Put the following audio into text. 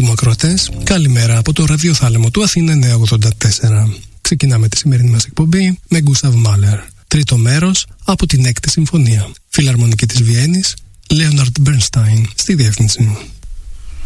μου ακροατές, καλημέρα από το ραδιοθάλαμο του Αθήνα 984. Ξεκινάμε τη σημερινή μας εκπομπή με Γκούσταβ Μάλερ. Τρίτο μέρος από την 6η Συμφωνία. Φιλαρμονική της Βιέννης, Λέοναρντ Μπέρνσταϊν στη διεύθυνση.